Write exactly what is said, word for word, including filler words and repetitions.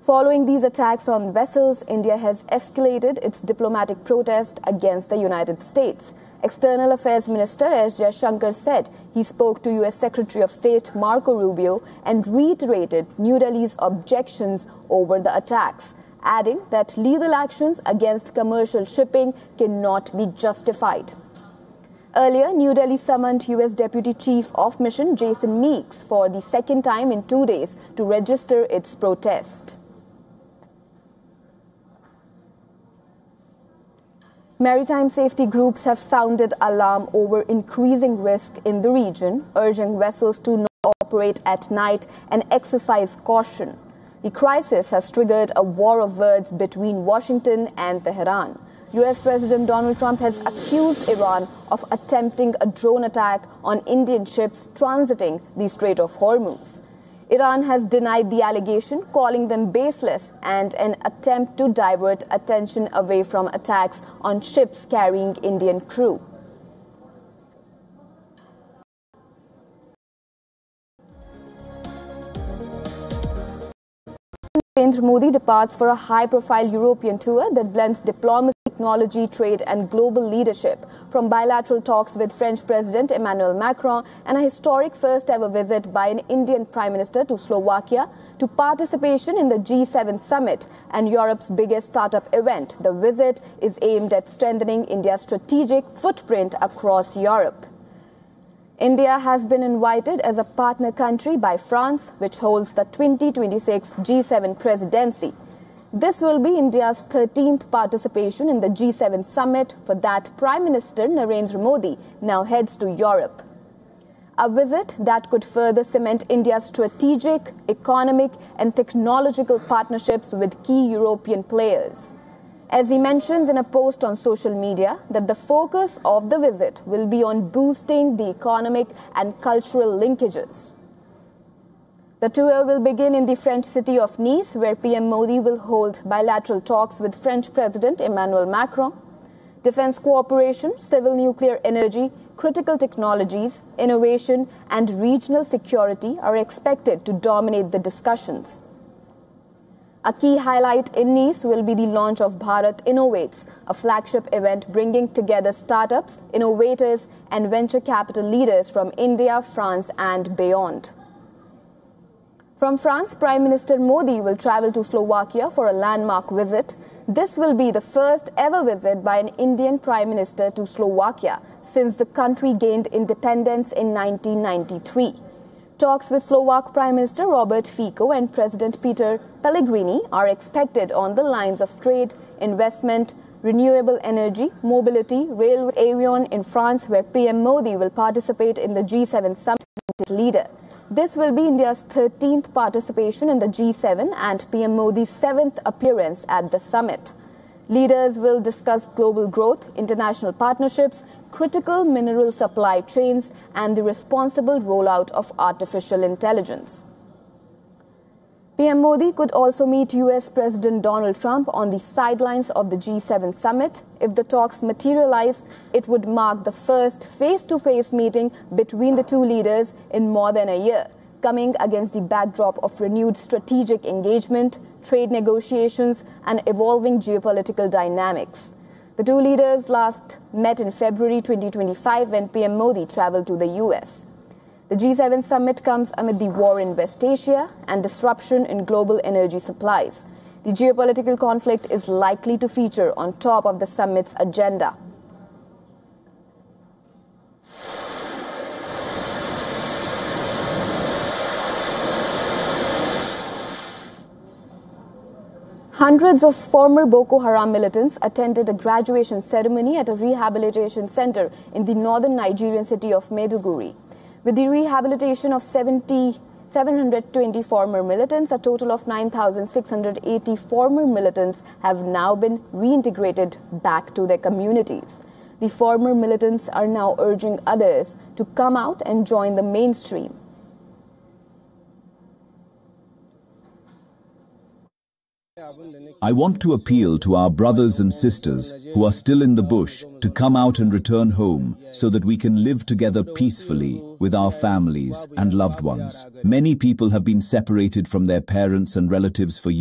Following these attacks on vessels, India has escalated its diplomatic protest against the United States. External Affairs Minister S. Jaishankar said he spoke to U S Secretary of State Marco Rubio and reiterated New Delhi's objections over the attacks, adding that lethal actions against commercial shipping cannot be justified. Earlier, New Delhi summoned U S Deputy Chief of Mission Jason Meeks for the second time in two days to register its protest. Maritime safety groups have sounded alarm over increasing risk in the region, urging vessels to not operate at night and exercise caution. The crisis has triggered a war of words between Washington and Tehran. U S President Donald Trump has accused Iran of attempting a drone attack on Indian ships transiting the Strait of Hormuz. Iran has denied the allegation, calling them baseless and an attempt to divert attention away from attacks on ships carrying Indian crew. Narendra Modi departs for a high-profile European tour that blends diplomacy, technology, trade and global leadership, from bilateral talks with French President Emmanuel Macron and a historic first-ever visit by an Indian Prime Minister to Slovakia to participation in the G seven summit and Europe's biggest startup event. The visit is aimed at strengthening India's strategic footprint across Europe. India has been invited as a partner country by France, which holds the twenty twenty-six G seven presidency. This will be India's thirteenth participation in the G seven summit. For that, Prime Minister Narendra Modi now heads to Europe. A visit that could further cement India's strategic, economic and technological partnerships with key European players. As he mentions in a post on social media that the focus of the visit will be on boosting the economic and cultural linkages. The tour will begin in the French city of Nice, where P M Modi will hold bilateral talks with French President Emmanuel Macron. Defense cooperation, civil nuclear energy, critical technologies, innovation and regional security are expected to dominate the discussions. A key highlight in Nice will be the launch of Bharat Innovates, a flagship event bringing together startups, innovators and venture capital leaders from India, France and beyond. From France, Prime Minister Modi will travel to Slovakia for a landmark visit. This will be the first ever visit by an Indian Prime Minister to Slovakia since the country gained independence in nineteen ninety-three. Talks with Slovak Prime Minister Robert Fico and President Peter Pellegrini are expected on the lines of trade, investment, renewable energy, mobility, railway, aviation in France, where P M Modi will participate in the G seven summit as leader. This will be India's thirteenth participation in the G seven and P M Modi's seventh appearance at the summit. Leaders will discuss global growth, international partnerships, critical mineral supply chains, and the responsible rollout of artificial intelligence. P M Modi could also meet U S President Donald Trump on the sidelines of the G seven summit. If the talks materialize, it would mark the first face-to-face meeting between the two leaders in more than a year, coming against the backdrop of renewed strategic engagement, trade negotiations, and evolving geopolitical dynamics. The two leaders last met in February twenty twenty-five when P M Modi traveled to the U S. The G seven summit comes amid the war in West Asia and disruption in global energy supplies. The geopolitical conflict is likely to feature on top of the summit's agenda. Hundreds of former Boko Haram militants attended a graduation ceremony at a rehabilitation center in the northern Nigerian city of Maiduguri. With the rehabilitation of seventy, seven hundred twenty former militants, a total of nine thousand six hundred eighty former militants have now been reintegrated back to their communities. The former militants are now urging others to come out and join the mainstream. I want to appeal to our brothers and sisters who are still in the bush to come out and return home so that we can live together peacefully with our families and loved ones. Many people have been separated from their parents and relatives for years.